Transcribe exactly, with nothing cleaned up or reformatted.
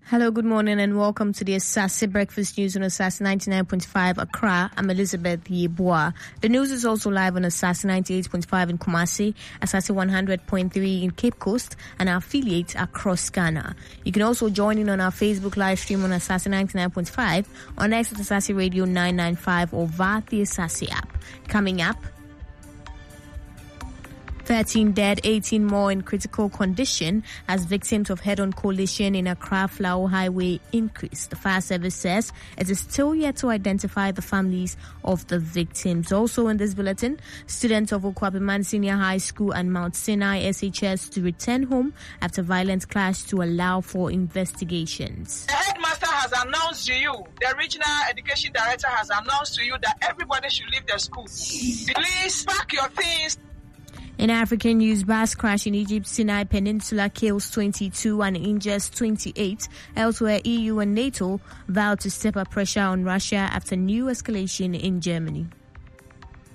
Hello, good morning, and welcome to the Asase Breakfast News on Asase ninety-nine point five Accra. I'm Elizabeth Yeboah. The news is also live on Asase ninety-eight point five in Kumasi, Asase one hundred point three in Cape Coast, and our affiliates across Ghana. You can also join in on our Facebook live stream on Asase ninety-nine point five, on X at Asase Radio nine ninety-five, or via the Asase app. Coming up, thirteen dead, eighteen more in critical condition as victims of head-on collision in Accra Flower Highway increase. The fire service says it is still yet to identify the families of the victims. Also in this bulletin, students of Okwapiman Senior High School and Mount Sinai S H S to return home after violent clash to allow for investigations. The headmaster has announced to you, the regional education director has announced to you that everybody should leave the school. Please pack your things. In African news, bus crash in Egypt, Sinai Peninsula kills twenty-two and injures twenty-eight. Elsewhere, E U and NATO vow to step up pressure on Russia after new escalation in Germany.